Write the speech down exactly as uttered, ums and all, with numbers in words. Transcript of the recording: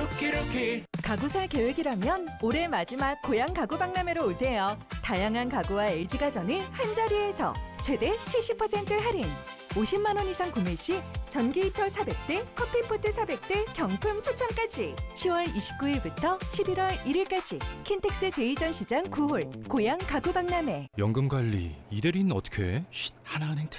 루키루키. 가구 살 계획이라면 올해 마지막 고향 가구 박람회로 오세요. 다양한 가구와 엘지가전을 한자리에서 최대 칠십 퍼센트 할인. 오십만 원 이상 구매 시 전기 히터 사백 대, 커피포트 사백 대 경품 추첨까지. 시월 이십구일부터 십일월 일일까지 킨텍스 제이 전시장 구 홀 고향 가구 박람회. 연금 관리 이대리는 어떻게 해? 쉿, 하나은행